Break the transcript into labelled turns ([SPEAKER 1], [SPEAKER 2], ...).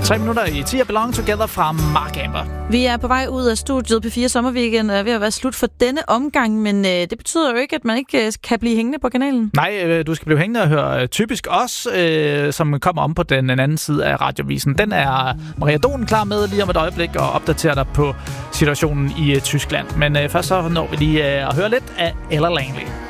[SPEAKER 1] 3 minutter i 10 Belong Together fra Mark Amber.
[SPEAKER 2] Vi er på vej ud af studiet P4 Sommerweekend og er ved at være slut for denne omgang, men det betyder jo ikke, at man ikke kan blive hængende på kanalen.
[SPEAKER 1] Nej, du skal blive hængende og høre Typisk Os, som kommer om på den anden side af radiovisen. Den er Maria Don klar med lige om et øjeblik og opdaterer dig på situationen i Tyskland. Men først så når vi lige at høre lidt af Ella Langley.